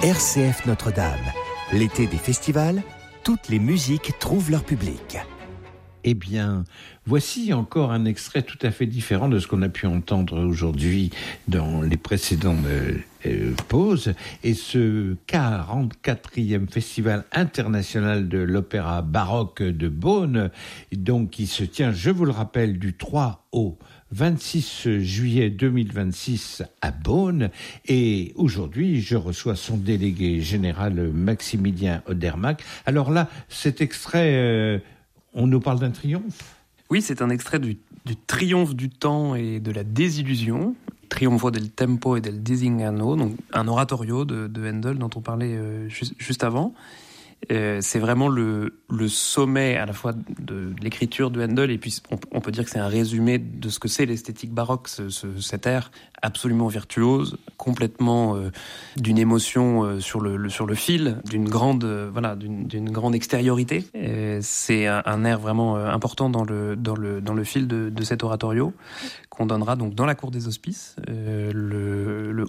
RCF Notre-Dame. L'été des festivals, toutes les musiques trouvent leur public. Eh bien, voici encore un extrait tout à fait différent de ce qu'on a pu entendre aujourd'hui dans les précédentes pauses. Et ce 44e Festival international de l'opéra baroque de Beaune, donc qui se tient, je vous le rappelle, du 3 au 26 juillet 2026 à Beaune. Et aujourd'hui, je reçois son délégué général Maximilien Odermack. Alors là, cet extrait... on nous parle d'un triomphe ? Oui, c'est un extrait du triomphe du temps et de la désillusion, Trionfo del tempo et del disinganno, donc un oratorio de Handel dont on parlait juste avant. C'est vraiment le sommet à la fois de l'écriture de Handel, et puis on peut dire que c'est un résumé de ce que c'est l'esthétique baroque, cet air absolument virtuose, complètement d'une émotion sur le fil, d'une grande extériorité. C'est un air vraiment important dans le fil de cet oratorio qu'on donnera donc dans la cour des Hospices le